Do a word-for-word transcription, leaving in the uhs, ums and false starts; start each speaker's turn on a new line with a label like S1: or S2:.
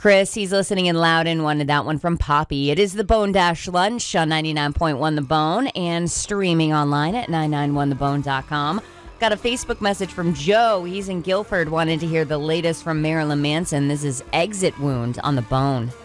S1: Chris, he's listening in Loudon, wanted that one from Poppy. It is the Bone Dash Lunch on ninety-nine point one The Bone and streaming online at nine nine one the bone dot com. Got a Facebook message from Joe. He's in Guilford, wanted to hear the latest from Marilyn Manson. This is Exit Wound on The Bone.